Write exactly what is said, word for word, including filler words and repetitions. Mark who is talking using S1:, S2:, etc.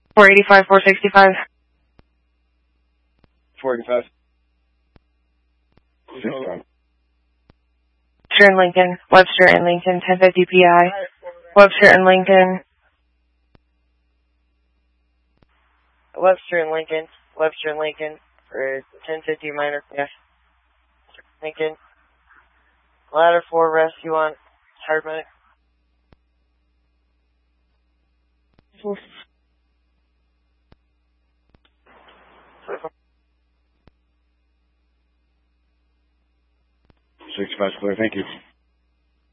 S1: four eighty-five, four sixty-five.
S2: four eighty-five.
S3: sixty-five.
S1: Webster and Lincoln. Webster and Lincoln, ten fifty P I. Webster and Lincoln.
S4: Webster and Lincoln. Webster and Lincoln for ten fifty minor. Yeah. Lincoln. Ladder four rescue on hard medic.
S3: sixty-five clear, thank you.